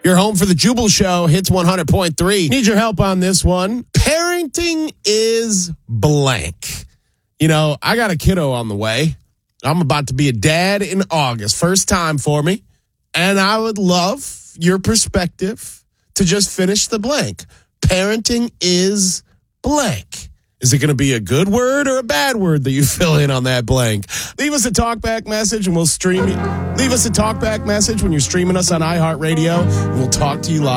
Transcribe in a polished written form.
You're home for the Jubal Show, Hits 100.3. Need your help on this one. Parenting is blank. You know, I got a kiddo on the way. I'm about to be a dad in August. First time for me. And I would love your perspective to just finish the blank. Parenting is blank. Is it going to be a good word or a bad word that you fill in on that blank? Leave us a talkback message and we'll stream you. Leave us a talkback message when you're streaming us on iHeartRadio, and we'll talk to you live.